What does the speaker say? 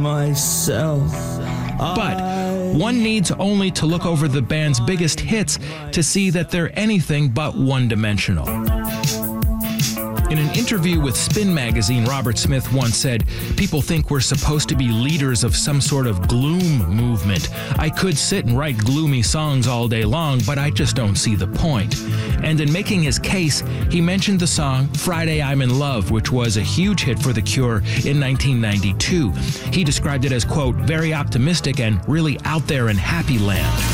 myself. But one needs only to look over the band's biggest hits to see that they're anything but one-dimensional. In an interview with Spin magazine, Robert Smith once said, "People think we're supposed to be leaders of some sort of gloom movement. I could sit and write gloomy songs all day long, but I just don't see the point." And in making his case, he mentioned the song Friday I'm in Love, which was a huge hit for The Cure in 1992. He described it as, quote, "very optimistic and really out there in happy land."